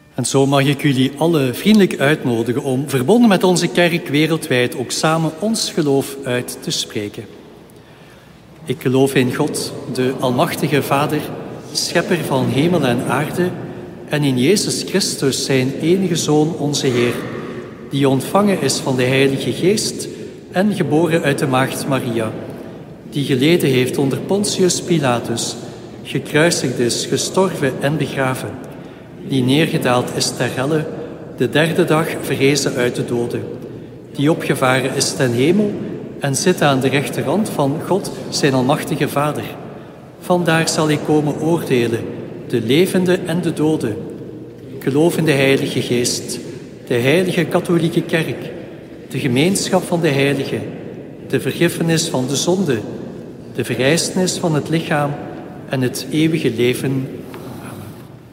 En zo mag ik jullie alle vriendelijk uitnodigen om, verbonden met onze kerk wereldwijd, ook samen ons geloof uit te spreken. Ik geloof in God, de Almachtige Vader, schepper van hemel en aarde, en in Jezus Christus, zijn enige Zoon, onze Heer, die ontvangen is van de Heilige Geest en geboren uit de Maagd Maria, die geleden heeft onder Pontius Pilatus, gekruisigd is, gestorven en begraven, die neergedaald is ter helle, de derde dag verrezen uit de doden, die opgevaren is ten hemel en zit aan de rechterhand van God, zijn Almachtige Vader. Vandaar zal hij komen oordelen, de levenden en de doden. Ik geloof in de Heilige Geest, de Heilige Katholieke Kerk, de gemeenschap van de heiligen, de vergiffenis van de zonde, de verrijzenis van het lichaam en het eeuwige leven. Amen.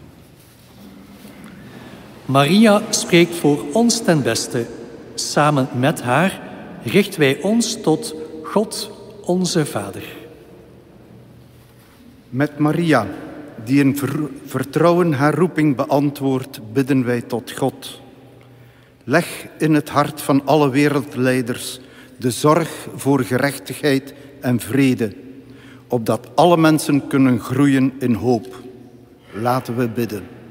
Maria spreekt voor ons ten beste. Samen met haar richten wij ons tot God, onze Vader. Met Maria, die in vertrouwen haar roeping beantwoordt, bidden wij tot God. Leg in het hart van alle wereldleiders de zorg voor gerechtigheid en vrede, opdat alle mensen kunnen groeien in hoop. Laten we bidden.